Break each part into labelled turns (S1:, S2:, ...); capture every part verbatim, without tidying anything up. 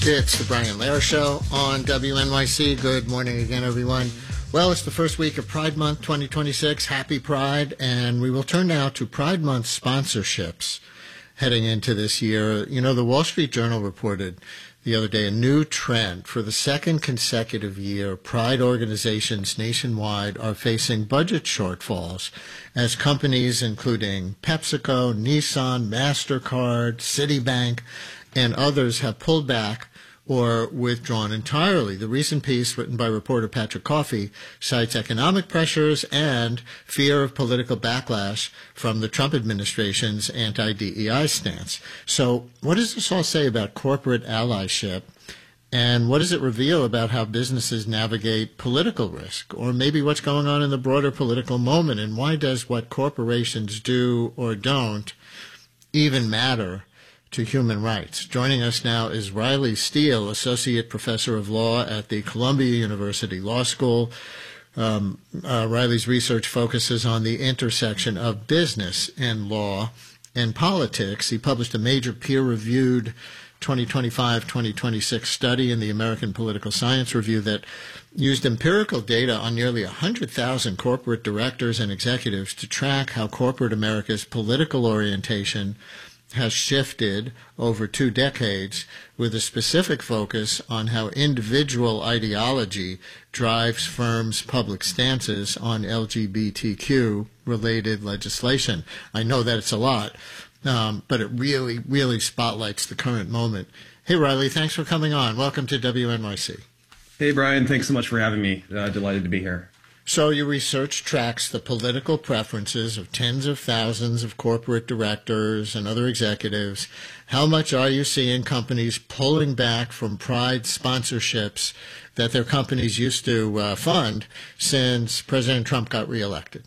S1: It's the Brian Lehrer Show on W N Y C. Good morning again, everyone. Well, it's the first week of Pride Month twenty twenty-six. Happy Pride. And we will turn now to Pride Month sponsorships heading into this year. You know, the Wall Street Journal reported the other day a new trend. For the second consecutive year, Pride organizations nationwide are facing budget shortfalls as companies including PepsiCo, Nissan, MasterCard, Citibank, and others have pulled back or withdrawn entirely. The recent piece, written by reporter Patrick Coffey, cites economic pressures and fear of political backlash from the Trump administration's anti-D E I stance. So what does this all say about corporate allyship, and what does it reveal about how businesses navigate political risk, or maybe what's going on in the broader political moment, and why does what corporations do or don't even matter to human rights? Joining us now is Riley Steele, Associate Professor of Law at the Columbia University Law School. Um, uh, Riley's research focuses on the intersection of business and law and politics. He published a major peer-reviewed twenty twenty-five twenty twenty-six study in the American Political Science Review that used empirical data on nearly one hundred thousand corporate directors and executives to track how corporate America's political orientation has shifted over two decades, with a specific focus on how individual ideology drives firms' public stances on L G B T Q-related legislation. I know that it's a lot, um, but it really, really spotlights the current moment. Hey, Riley, thanks for coming on. Welcome to W N Y C.
S2: Hey, Brian, thanks so much for having me. Uh, delighted to be here.
S1: So your research tracks the political preferences of tens of thousands of corporate directors and other executives. How much are you seeing companies pulling back from Pride sponsorships that their companies used to uh, fund since President Trump got reelected?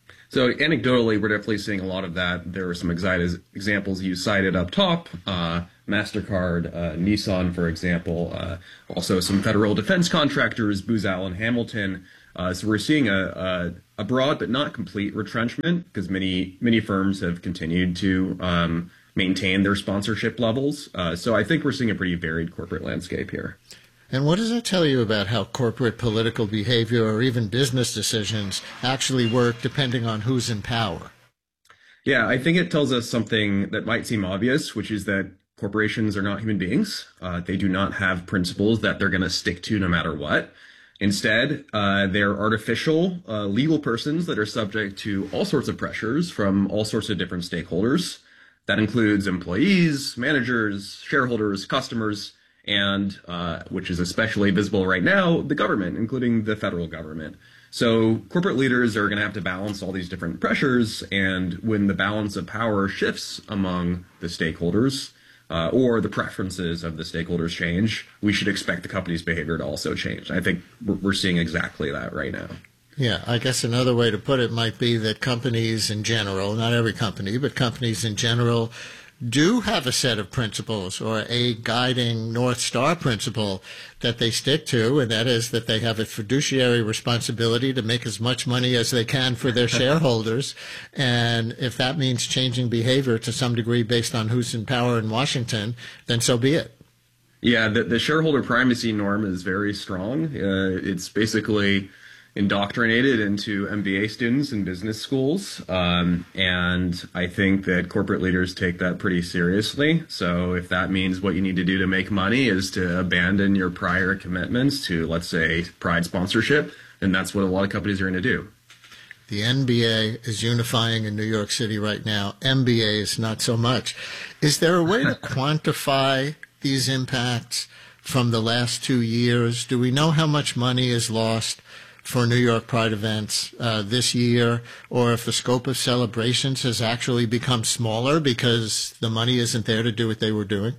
S2: So anecdotally, we're definitely seeing a lot of that. There are some exi- examples you cited up top. Uh, MasterCard, uh, Nissan, for example. Uh, also some federal defense contractors, Booz Allen Hamilton. Uh, so we're seeing a, a, a broad but not complete retrenchment, because many many firms have continued to um, maintain their sponsorship levels. Uh, so I think we're seeing a pretty varied corporate landscape here.
S1: And what does that tell you about how corporate political behavior or even business decisions actually work depending on who's in power?
S2: Yeah, I think it tells us something that might seem obvious, which is that corporations are not human beings. Uh, they do not have principles that they're going to stick to no matter what. Instead, uh, they're artificial uh, legal persons that are subject to all sorts of pressures from all sorts of different stakeholders. That includes employees, managers, shareholders, customers, and, uh, which is especially visible right now, the government, including the federal government. So corporate leaders are going to have to balance all these different pressures, and when the balance of power shifts among the stakeholders, Uh, or the preferences of the stakeholders change, we should expect the company's behavior to also change. I think we're, we're seeing exactly that right now.
S1: Yeah, I guess another way to put it might be that companies in general, not every company, but companies in general, do have a set of principles or a guiding North Star principle that they stick to, and that is that they have a fiduciary responsibility to make as much money as they can for their shareholders. And if that means changing behavior to some degree based on who's in power in Washington, then so be it.
S2: Yeah, the, the shareholder primacy norm is very strong. Uh, it's basically indoctrinated into M B A students in business schools. Um, and I think that corporate leaders take that pretty seriously. So if that means what you need to do to make money is to abandon your prior commitments to, let's say, Pride sponsorship, then that's what a lot of companies are going to do.
S1: The N B A is unifying in New York City right now. M B A is not so much. Is there a way to quantify these impacts from the last two years? Do we know how much money is lost for New York Pride events uh, this year, or if the scope of celebrations has actually become smaller because the money isn't there to do what they were doing?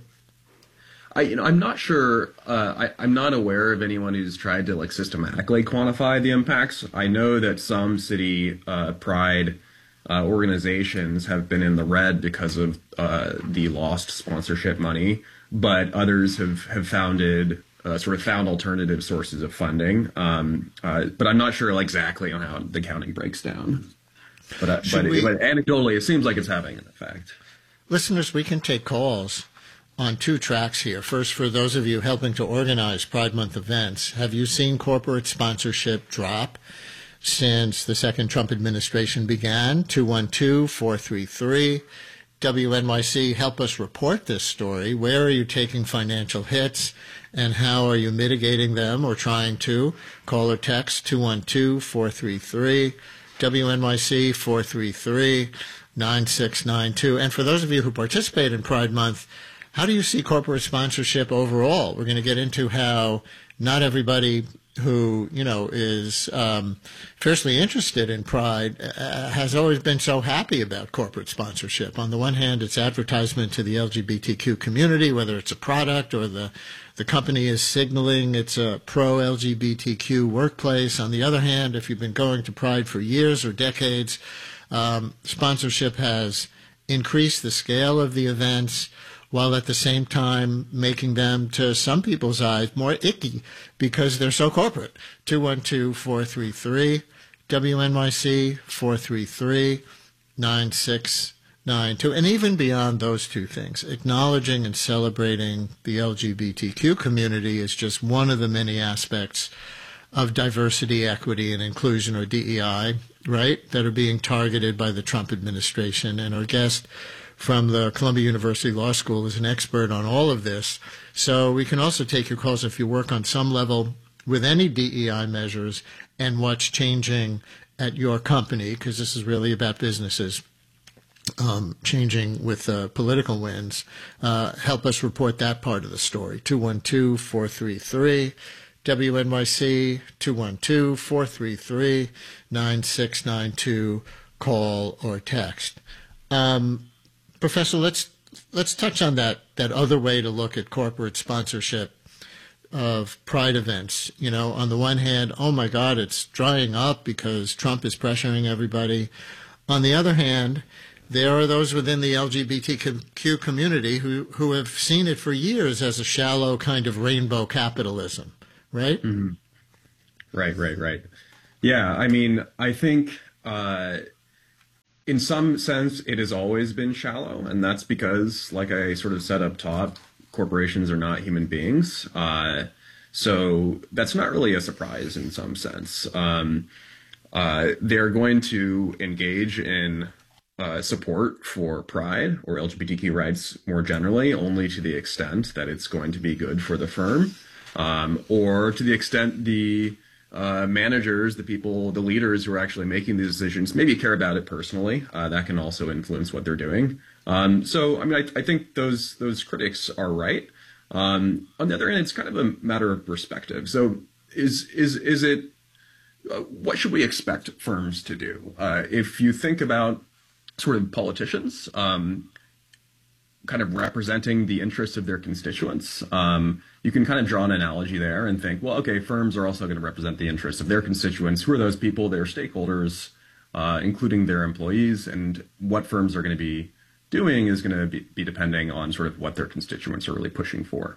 S2: I, you know, I'm not sure. Uh, I, I'm not aware of anyone who's tried to like systematically quantify the impacts. I know that some city uh, pride uh, organizations have been in the red because of uh, the lost sponsorship money, but others have have founded. Uh, sort of found alternative sources of funding, um, uh, but I'm not sure like, exactly on how the counting breaks down. But, uh, but,
S1: we,
S2: but anecdotally, it seems like it's having an effect.
S1: Listeners, we can take calls on two tracks here. First, for those of you helping to organize Pride Month events, have you seen corporate sponsorship drop since the second Trump administration began? two one two, four three three, W N Y C, help us report this story. Where are you taking financial hits, and how are you mitigating them or trying to? Call or text two one two, four three three, W N Y C, four three three, nine six nine two. And for those of you who participate in Pride Month, how do you see corporate sponsorship overall? We're going to get into how not everybody who, you know, is um, fiercely interested in Pride uh, has always been so happy about corporate sponsorship. On the one hand, it's advertisement to the L G B T Q community, whether it's a product or the, the company is signaling it's a pro-L G B T Q workplace. On the other hand, if you've been going to Pride for years or decades, um, sponsorship has increased the scale of the events, while at the same time making them, to some people's eyes, more icky because they're so corporate. two one two, four three three, W N Y C, four three three, nine six nine two. And even beyond those two things, acknowledging and celebrating the L G B T Q community is just one of the many aspects of diversity, equity, and inclusion, or D E I, right, that are being targeted by the Trump administration. And our guest from the Columbia University Law School is an expert on all of this. So we can also take your calls if you work on some level with any D E I measures and what's changing at your company, because this is really about businesses um, changing with uh, political winds. Uh, help us report that part of the story. two one two, four three three, W N Y C, two one two, four three three, nine six nine two, call or text. Um, Professor, let's let's touch on that, that other way to look at corporate sponsorship of Pride events. You know, on the one hand, oh my God, it's drying up because Trump is pressuring everybody. On the other hand, there are those within the L G B T Q community who, who have seen it for years as a shallow kind of rainbow capitalism, right?
S2: Mm-hmm. Right, right, right. Yeah, I mean, I think uh, in some sense, it has always been shallow, and that's because, like I sort of said up top, corporations are not human beings. Uh, so that's not really a surprise in some sense. Um, uh, they're going to engage in uh, support for Pride or L G B T Q rights more generally, only to the extent that it's going to be good for the firm, um, or to the extent the Uh, managers, the people, the leaders who are actually making these decisions, maybe care about it personally. Uh, that can also influence what they're doing. Um, so, I mean, I, I think those those critics are right. Um, on the other hand, it's kind of a matter of perspective. So, is is is it? Uh, what should we expect firms to do? Uh, if you think about sort of politicians, um, kind of representing the interests of their constituents, um, you can kind of draw an analogy there and think, well, okay, firms are also going to represent the interests of their constituents. Who are those people? Their stakeholders, uh, including their employees, and what firms are going to be doing is going to be, be depending on sort of what their constituents are really pushing for.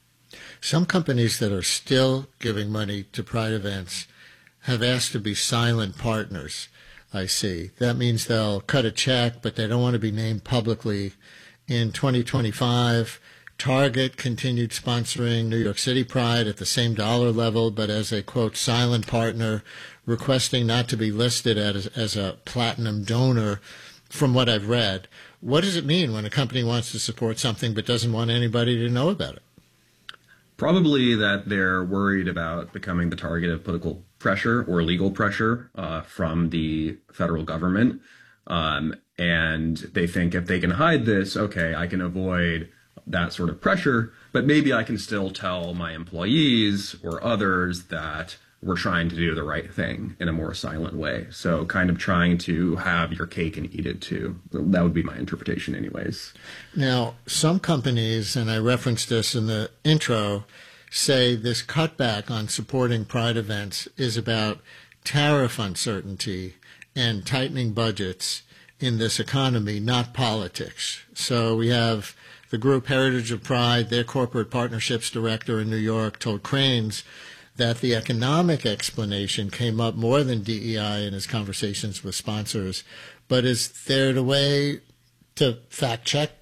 S1: Some companies that are still giving money to Pride events have asked to be silent partners, I see. That means they'll cut a check, but they don't want to be named publicly. In twenty twenty-five, Target continued sponsoring New York City Pride at the same dollar level, but as a, quote, silent partner, requesting not to be listed as, as a platinum donor, from what I've read. What does it mean when a company wants to support something but doesn't want anybody to know about it?
S2: Probably that they're worried about becoming the target of political pressure or legal pressure uh, from the federal government. Um, and they think if they can hide this, okay, I can avoid that sort of pressure, but maybe I can still tell my employees or others that we're trying to do the right thing in a more silent way. So kind of trying to have your cake and eat it too. That would be my interpretation anyways.
S1: Now, some companies, and I referenced this in the intro, say this cutback on supporting Pride events is about tariff uncertainty and tightening budgets in this economy, not politics. So we have the group Heritage of Pride, their corporate partnerships director in New York told Crain's that the economic explanation came up more than D E I in his conversations with sponsors. But is there a way to fact check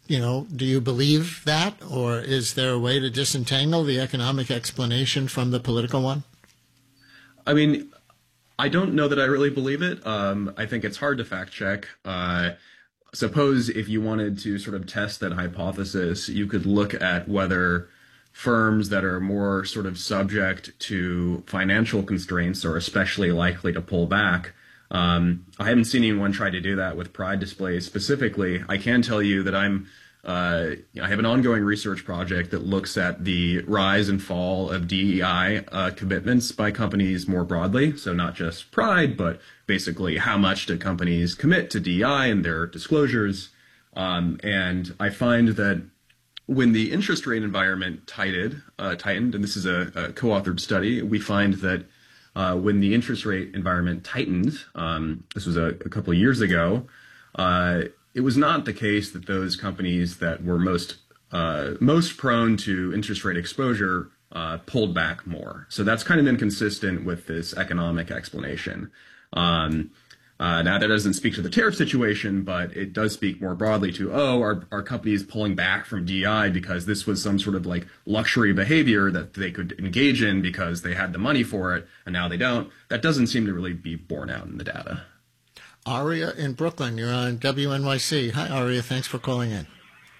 S1: you know, do you believe that, or is there a way to disentangle the economic explanation from the political one?
S2: I mean, I don't know that I really believe it. Um, I think it's hard to fact check. Uh, suppose if you wanted to sort of test that hypothesis, you could look at whether firms that are more sort of subject to financial constraints are especially likely to pull back. Um, I haven't seen anyone try to do that with Pride displays specifically. I can tell you that I'm Uh, I have an ongoing research project that looks at the rise and fall of D E I uh, commitments by companies more broadly. So not just Pride, but basically how much do companies commit to D E I and their disclosures. Um, and I find that when the interest rate environment tightened, uh, tightened, and this is a, a co-authored study, we find that uh, when the interest rate environment tightened, um, this was a, a couple of years ago, uh, it was not the case that those companies that were most uh, most prone to interest rate exposure uh, pulled back more. So that's kind of inconsistent with this economic explanation. Um, uh, now, that doesn't speak to the tariff situation, but it does speak more broadly to, oh, are, are companies pulling back from D E I because this was some sort of like luxury behavior that they could engage in because they had the money for it, and now they don't. That doesn't seem to really be borne out in the data.
S1: Aria in Brooklyn, you're on W N Y C. Hi, Aria. Thanks for calling in.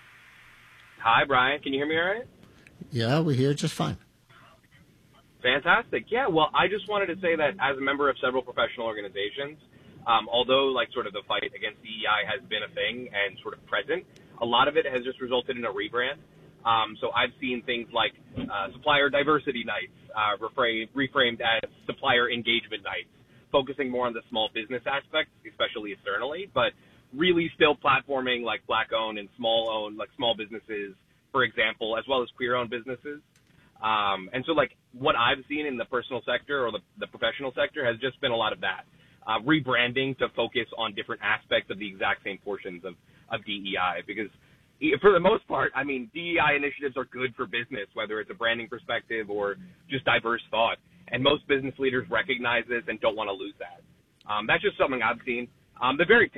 S3: Hi, Brian. Can you hear me all right?
S1: Yeah, we hear just fine.
S3: Fantastic. Yeah, well, I just wanted to say that as a member of several professional organizations, um, although like sort of the fight against D E I has been a thing and sort of present, a lot of it has just resulted in a rebrand. Um, so I've seen things like uh, supplier diversity nights uh, refra- reframed as supplier engagement nights, focusing more on the small business aspect, especially externally, but really still platforming like Black-owned and small-owned, like small businesses, for example, as well as queer-owned businesses. Um, and so, like, what I've seen in the personal sector or the, the professional sector has just been a lot of that, uh, rebranding to focus on different aspects of the exact same portions of, of D E I, because for the most part, I mean, D E I initiatives are good for business, whether it's a branding perspective or just diverse thought. And most business leaders recognize this and don't want to lose that. Um, that's just something I've seen. Um, the very